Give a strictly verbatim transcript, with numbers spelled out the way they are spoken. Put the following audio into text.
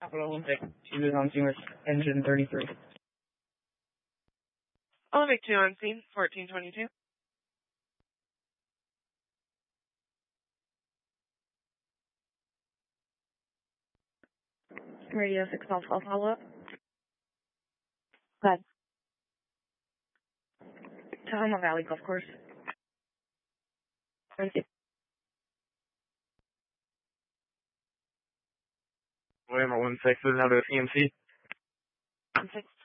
Capital Olympic, she was on scene with engine thirty-three. Olympic two on scene, fourteen twenty-two. Radio six Alpha, I'll follow up. Go ahead. Tahoma Valley Golf Course. Thank you. William one six is now to C M C. One six.